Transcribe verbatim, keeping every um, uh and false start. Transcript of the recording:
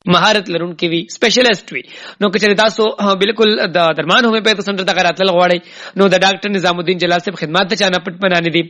مهارت لرونکي وي، سپیشلیسټ وي. نو که چېرې تاسو بالکل د درمان هومیوپیث سنټر ته راتلل غواړئ نو د ډاکټر نظام الدین جلال صاحب خدمات د چا نه پټ پناه نه دي.